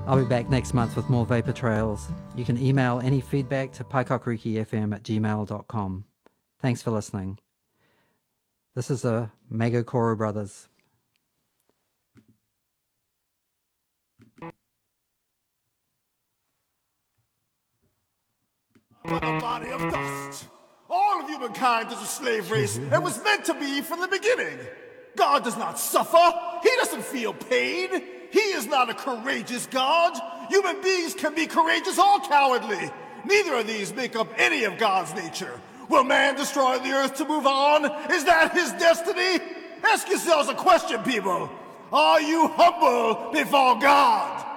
I'll be back next month with more Vapor Trails. You can email any feedback to paikakurikifm@gmail.com. Thanks for listening. This is the Megakoro Brothers. But a body of dust. All of humankind is a slave race and was meant to be from the beginning. God does not suffer. He doesn't feel pain. He is not a courageous God. Human beings can be courageous or cowardly. Neither of these make up any of God's nature. Will man destroy the earth to move on? Is that his destiny? Ask yourselves a question, people. Are you humble before God?